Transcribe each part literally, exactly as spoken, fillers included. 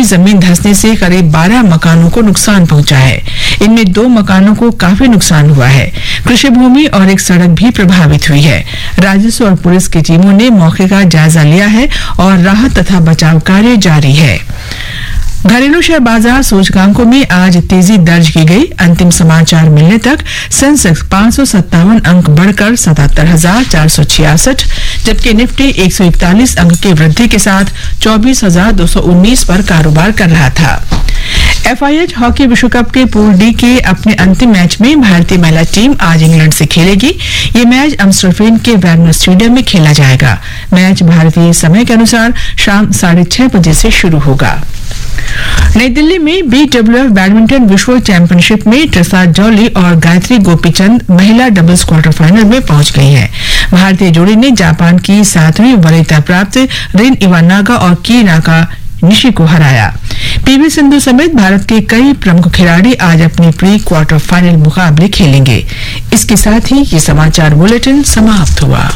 जमीन धंसने से करीब बारह मकानों को नुकसान पहुंचा है। इनमें दो मकानों को काफी नुकसान हुआ है। कृषि भूमि और एक सड़क भी प्रभावित हुई है। राजस्व और पुलिस की टीमों ने मौके का जायजा लिया है और राहत तथा बचाव कार्य जारी है। घरेलू शेयर बाजार सूचकांकों में आज तेजी दर्ज की गई। अंतिम समाचार मिलने तक सेंसेक्स पाँच सौ सत्तावन अंक बढ़कर सतहत्तर हजार चार सौ छियासठ, जबकि निफ्टी एक सौ इकतालीस अंक की वृद्धि के साथ चौबीस हजार दो सौ उन्नीस पर कारोबार कर रहा था। एफआईएच हॉकी विश्व कप के पूल डी के अपने अंतिम मैच में भारतीय महिला टीम आज इंग्लैंड से खेलेगी। ये मैच एम्स्टर्डम के वैगनर स्टेडियम में खेला जाएगा। मैच भारतीय समय के अनुसार शाम साढ़े छह बजे से शुरू होगा। नई दिल्ली में बीडब्ल्यूएफ बैडमिंटन विश्व चैंपियनशिप में ट्रिसा जॉली और गायत्री गोपीचंद महिला डबल्स क्वार्टर फाइनल में पहुंच गई हैं। भारतीय जोड़ी ने जापान की सातवीं वरीयता प्राप्त रिन इवानागा और की नाका निशी को हराया। पीवी सिंधु समेत भारत के कई प्रमुख खिलाड़ी आज अपने प्री क्वार्टर फाइनल मुकाबले खेलेंगे। इसके साथ ही ये समाचार बुलेटिन समाप्त हुआ।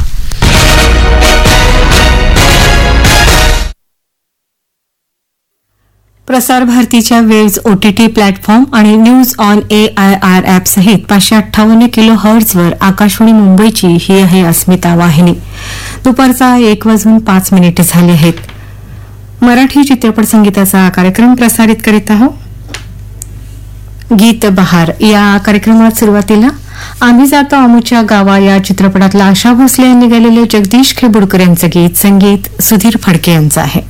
प्रसार भारतीच्या वेव्ज ओटीटी प्लॅटफॉर्म आणि news on A I R app सहित पाचशे अठ्ठावन्न किलो हर्ट्झवर आकाशवाणी मुंबईची ही आहे अस्मिता वाहिनी। दुपारचा एक वाजून पाच मिनिटे झाले आहेत। मराठी चित्रपट संगीताचा कार्यक्रम प्रसारित करीत आहोत। गीत बहार या कार्यक्रमात सुरुवातीला आम्ही जातो आमूच्या गावा या चित्रपटातला आशा भोसले यांनी गायलेले जगदीश खेबुडकर यांचं गीत, संगीत सुधीर फडके यांचं आहे।